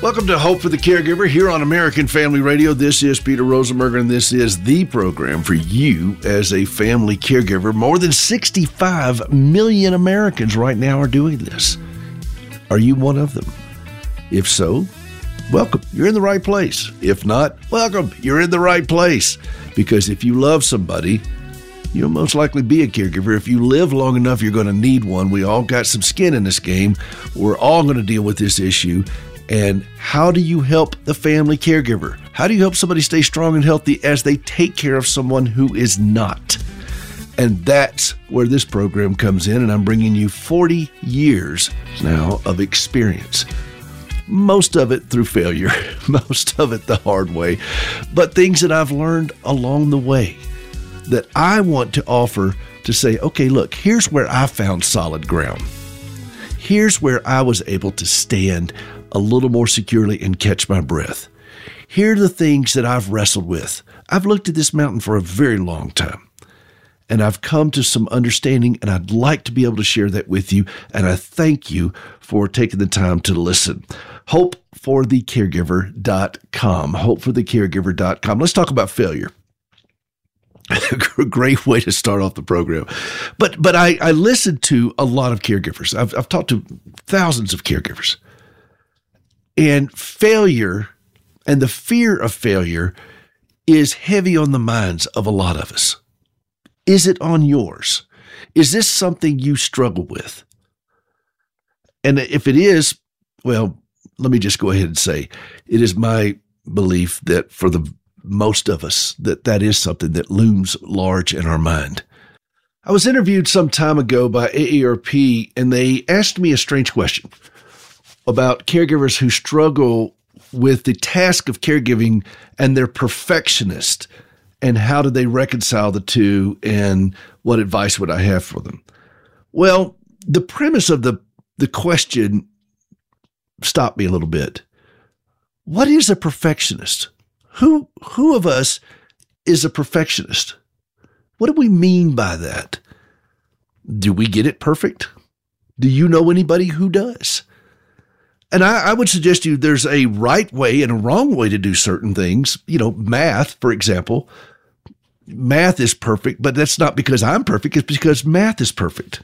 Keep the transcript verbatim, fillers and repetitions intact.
Welcome to Hope for the Caregiver here on American Family Radio. This is Peter Rosenberger, and this is the program for you as a family caregiver. More than sixty-five million Americans right now are doing this. Are you one of them? If so, welcome. You're in the right place. If not, welcome. You're in the right place. Because if you love somebody, you'll most likely be a caregiver. If you live long enough, you're going to need one. We all got some skin in this game. We're all going to deal with this issue. And how do you help the family caregiver? How do you help somebody stay strong and healthy as they take care of someone who is not? And that's where this program comes in, and I'm bringing you forty years now of experience. Most of it through failure, most of it the hard way, but things that I've learned along the way that I want to offer to say, okay, look, here's where I found solid ground. Here's where I was able to stand a little more securely and catch my breath. Here are the things that I've wrestled with. I've looked at this mountain for a very long time, and I've come to some understanding, and I'd like to be able to share that with you, and I thank you for taking the time to listen. hope for the caregiver dot com. hope for the caregiver dot com. Let's talk about failure. A great way to start off the program. But but I, I listened to a lot of caregivers. I've, I've talked to thousands of caregivers. And failure and the fear of failure is heavy on the minds of a lot of us. Is it on yours? Is this something you struggle with? And if it is, well, let me just go ahead and say, it is my belief that for the most of us, that that is something that looms large in our mind. I was interviewed some time ago by A A R P, and they asked me a strange question about caregivers who struggle with the task of caregiving and they're perfectionist, and how do they reconcile the two, and what advice would I have for them? Well, the premise of the, the question stopped me a little bit. What is a perfectionist? Who, who of us is a perfectionist? What do we mean by that? Do we get it perfect? Do you know anybody who does? And I, I would suggest to you there's a right way and a wrong way to do certain things. You know, math, for example. Math is perfect, but that's not because I'm perfect. It's because math is perfect.